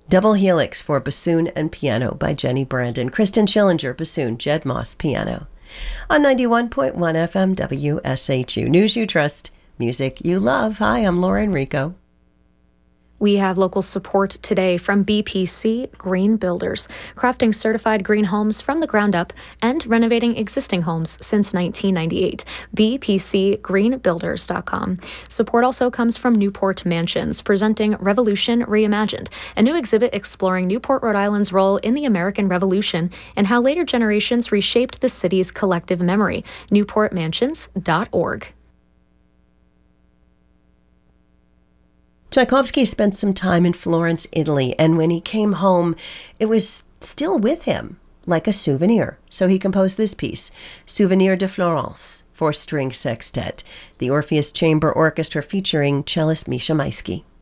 Double Helix for bassoon and piano by Jenny Brandon. Kristen Schillinger, bassoon, Jed Moss, piano. On 91.1 FM WSHU. News you trust, music you love. Hi, I'm Laura Enrico. We have local support today from BPC Green Builders, crafting certified green homes from the ground up and renovating existing homes since 1998. BPCGreenBuilders.com. Support also comes from Newport Mansions, presenting Revolution Reimagined, a new exhibit exploring Newport, Rhode Island's role in the American Revolution and how later generations reshaped the city's collective memory. NewportMansions.org. Tchaikovsky spent some time in Florence, Italy, and when he came home, it was still with him, like a souvenir. So he composed this piece, Souvenir de Florence, for string sextet, the Orpheus Chamber Orchestra featuring cellist Misha Maisky.